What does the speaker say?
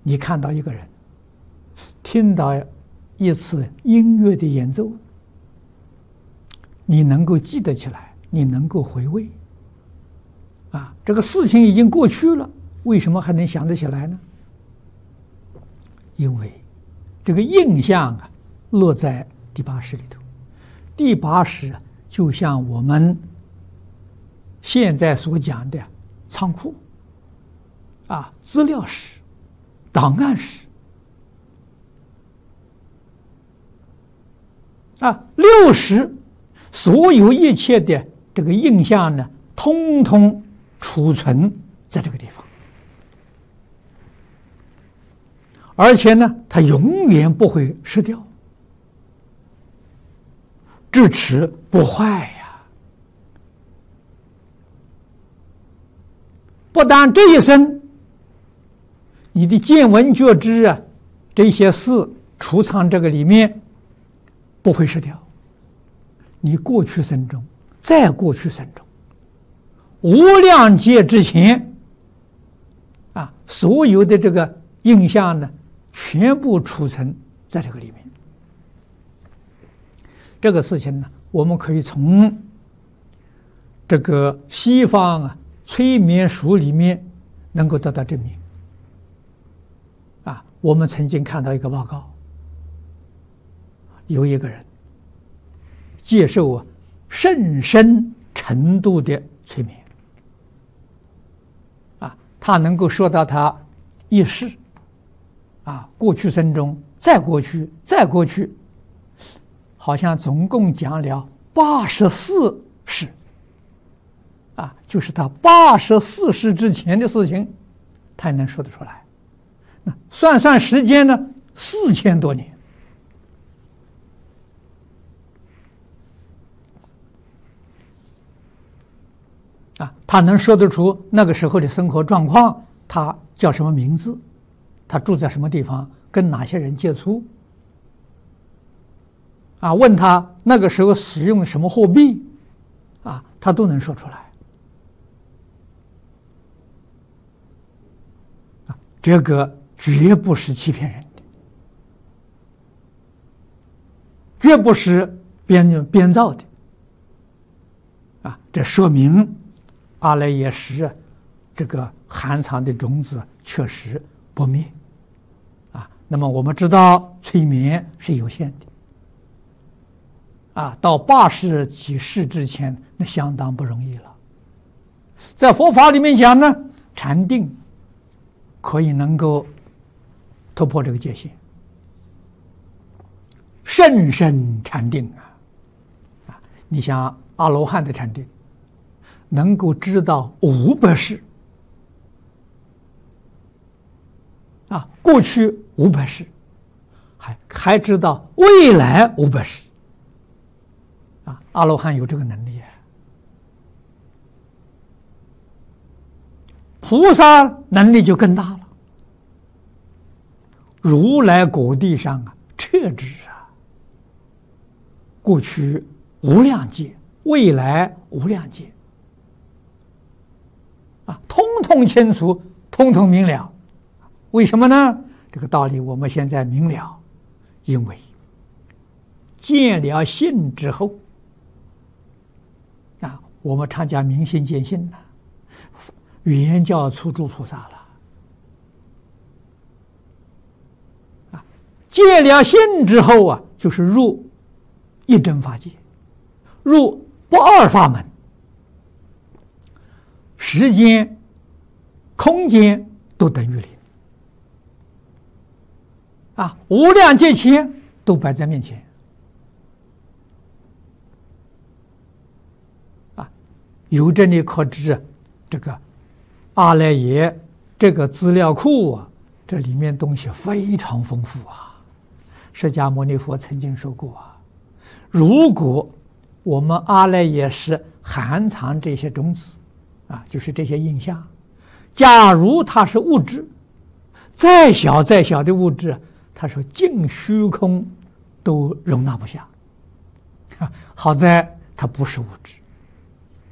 你看到一个人，听到一次音乐的演奏，你能够记得起来，你能够回味。这个事情已经过去了，为什么还能想得起来呢？因为这个印象落在第八识里头。第八识就像我们现在所讲的仓库资料室、档案室六识，所有一切的这个印象呢，通通储存在这个地方，而且呢，它永远不会失掉，智齿不坏呀。不但这一生，你的见闻觉知这些事储藏这个里面不会失掉，你过去生中，再过去生中，无量劫之前所有的这个印象呢，全部储存在这个里面。这个事情呢，我们可以从这个西方催眠术里面能够得到证明。我们曾经看到一个报告，有一个人接受甚深程度的催眠，他能够说到他一世过去生中，再过去，再过去，好像总共讲了84世就是他84世之前的事情，他也能说得出来。那算算时间呢，4000多年。他能说得出那个时候的生活状况，他叫什么名字，他住在什么地方，跟哪些人接触问他那个时候使用什么货币他都能说出来。这个绝不是欺骗人的，绝不是编造的这说明阿赖耶识这个含藏的种子确实不灭那么我们知道催眠是有限的到80几世之前，那相当不容易了。在佛法里面讲呢，禅定可以能够突破这个界限，甚深禅定你像阿罗汉的禅定，能够知道500世过去500世，还知道未来500世阿罗汉有这个能力菩萨能力就更大了。如来果地上彻知过去无量劫，未来无量劫通通清楚，通通明了。为什么呢？这个道理我们现在明了，因为见了性之后我们常讲明心见性原教初住菩萨了见了性之后就是入一真法界，入不二法门，时间空间都等于零无量劫前都摆在面前由这里可知这个阿赖耶这个资料库这里面东西非常丰富释迦牟尼佛曾经说过如果我们阿赖耶识含藏这些种子就是这些印象，假如它是物质，再小再小的物质，他说净虚空都容纳不下好在它不是物质